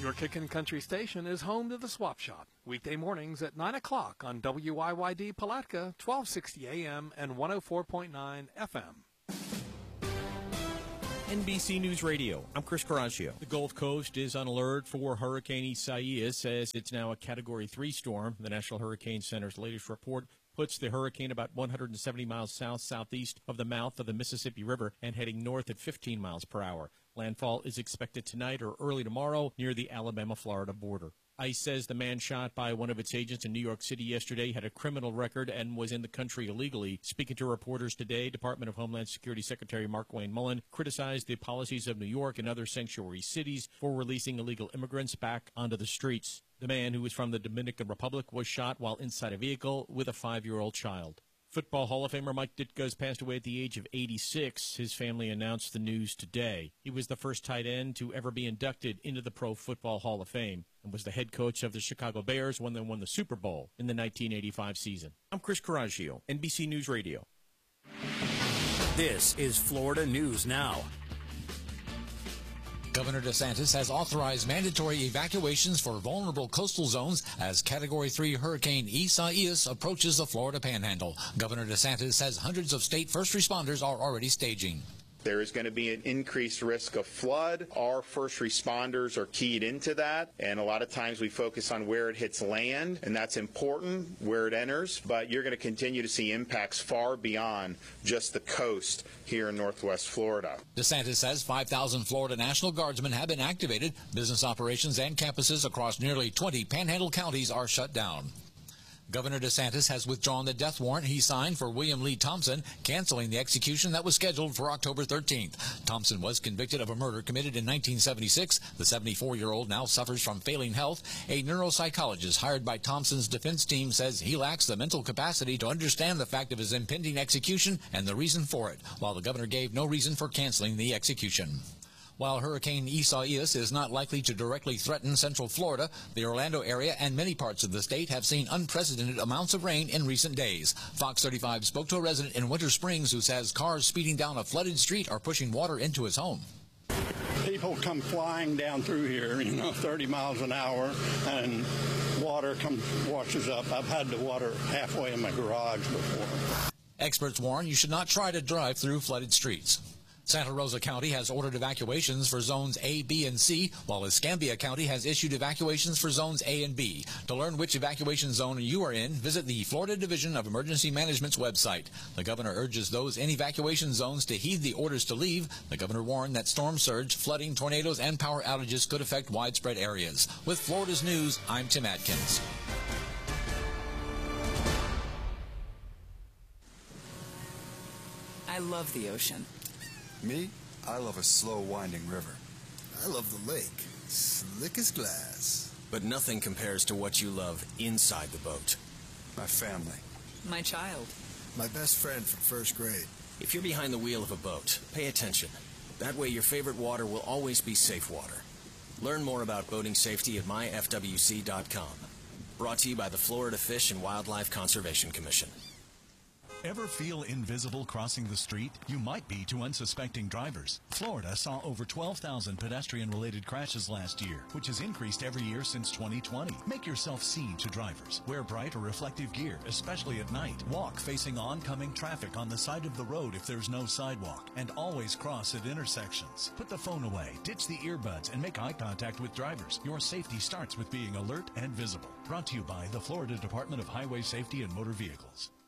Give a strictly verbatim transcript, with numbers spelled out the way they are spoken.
Your Kickin' Country station is home to the Swap Shop. Weekday mornings at nine o'clock on W Y Y D Palatka, twelve sixty A M and one oh four point nine F M. N B C News Radio, I'm Chris Caraccio. The Gulf Coast is on alert for Hurricane Isaias as it's now a Category three storm. The National Hurricane Center's latest report puts the hurricane about one hundred seventy miles south-southeast of the mouth of the Mississippi River and heading north at fifteen miles per hour. Landfall is expected tonight or early tomorrow near the Alabama-Florida border. ICE says the man shot by one of its agents in New York City yesterday had a criminal record and was in the country illegally. Speaking to reporters today, Department of Homeland Security Secretary Mark Wayne Mullen criticized the policies of New York and other sanctuary cities for releasing illegal immigrants back onto the streets. The man, who was from the Dominican Republic, was shot while inside a vehicle with a five-year-old child. Football Hall of Famer Mike Ditka has passed away at the age of eighty-six. His family announced the news today. He was the first tight end to ever be inducted into the Pro Football Hall of Fame and was the head coach of the Chicago Bears when they won the Super Bowl in the nineteen eighty-five season. I'm Chris Caraccio, N B C News Radio. This is Florida News Now. Governor DeSantis has authorized mandatory evacuations for vulnerable coastal zones as Category three Hurricane Isaias approaches the Florida Panhandle. Governor DeSantis says hundreds of state first responders are already staging. There is going to be an increased risk of flood. Our first responders are keyed into that, and a lot of times we focus on where it hits land, and that's important, where it enters, but you're going to continue to see impacts far beyond just the coast here in Northwest Florida. DeSantis says five thousand Florida National Guardsmen have been activated. Business operations and campuses across nearly twenty Panhandle counties are shut down. Governor DeSantis has withdrawn the death warrant he signed for William Lee Thompson, canceling the execution that was scheduled for October thirteenth. Thompson was convicted of a murder committed in nineteen seventy-six. The seventy-four-year-old now suffers from failing health. A neuropsychologist hired by Thompson's defense team says he lacks the mental capacity to understand the fact of his impending execution and the reason for it, while the governor gave no reason for canceling the execution. While Hurricane Isaias is not likely to directly threaten Central Florida, the Orlando area and many parts of the state have seen unprecedented amounts of rain in recent days. Fox thirty-five spoke to a resident in Winter Springs who says cars speeding down a flooded street are pushing water into his home. People come flying down through here, you know, thirty miles an hour, and water comes, washes up. I've had the water halfway in my garage before. Experts warn you should not try to drive through flooded streets. Santa Rosa County has ordered evacuations for zones A, B, and C, while Escambia County has issued evacuations for zones A and B. To learn which evacuation zone you are in, visit the Florida Division of Emergency Management's website. The governor urges those in evacuation zones to heed the orders to leave. The governor warned that storm surge, flooding, tornadoes, and power outages could affect widespread areas. With Florida's News, I'm Tim Atkins. I love the ocean. Me? I love a slow winding river. I love the lake. Slick as glass. But nothing compares to what you love inside the boat. My family. My child. My best friend from first grade. If you're behind the wheel of a boat, pay attention. That way your favorite water will always be safe water. Learn more about boating safety at my F W C dot com. Brought to you by the Florida Fish and Wildlife Conservation Commission. Ever feel invisible crossing the street? You might be to unsuspecting drivers. Florida saw over twelve thousand pedestrian-related crashes last year, which has increased every year since twenty twenty. Make yourself seen to drivers. Wear bright or reflective gear, especially at night. Walk facing oncoming traffic on the side of the road if there's no sidewalk, and always cross at intersections. Put the phone away, ditch the earbuds, and make eye contact with drivers. Your safety starts with being alert and visible. Brought to you by the Florida Department of Highway Safety and Motor Vehicles.